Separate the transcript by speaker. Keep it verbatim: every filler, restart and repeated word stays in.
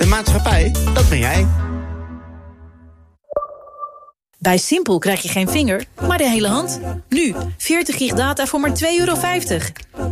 Speaker 1: De maatschappij, dat ben jij.
Speaker 2: Bij Simpel krijg je geen vinger, maar de hele hand. Nu, veertig gig data voor maar twee euro vijftig.